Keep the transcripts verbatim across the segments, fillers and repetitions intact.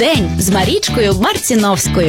День з Марічкою Марціновською.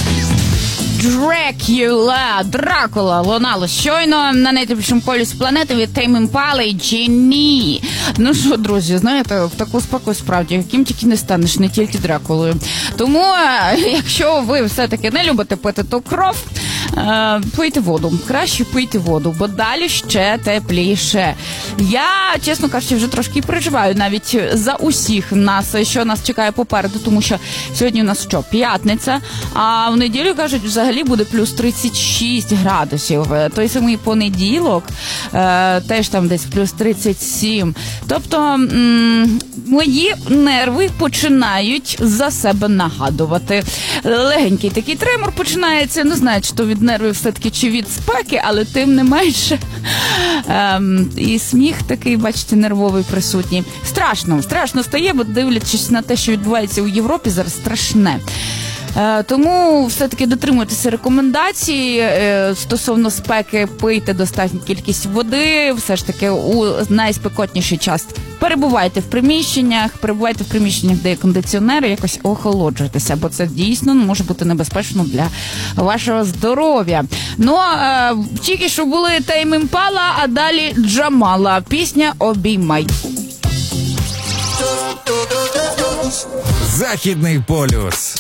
Дракула, Дракула лунало щойно на найтеплішому полюсі планети від Тейм Імпали і Джені. Ну що, друзі, знаєте, в таку спеку справді, яким тільки не станеш, не тільки Дракулою. Тому, якщо ви все-таки не любите пити ту кров, е, пийте воду. Краще пийте воду, бо далі ще тепліше. Я, чесно кажучи, вже трошки переживаю навіть за усіх нас, що нас чекає попереду, тому що сьогодні у нас що, п'ятниця, а в неділю, кажуть, взагалі буде плюс тридцять шість градусів. Той самий понеділок е, теж там десь плюс тридцять сім. Тобто м- мої нерви починають за себе нагадувати. Легенький такий тремор починається, не знаю, чи то від нервів все-таки, чи від спеки, але тим не менше. Е, і сміх такий, бачите, нервовий присутній. Страшно, страшно стає, бо дивлячись на те, що відбувається у Європі, зараз страшне. Тому все-таки дотримуйтеся рекомендацій стосовно спеки, пийте достатню кількість води, все ж таки у найспекотніший час перебувайте в приміщеннях, перебувайте в приміщеннях, де є кондиціонери, якось охолоджуйтеся, бо це дійсно може бути небезпечно для вашого здоров'я. Ну, а, тільки що були Тейм Імпала, а далі Джамала. Пісня «Обіймай». Західний полюс.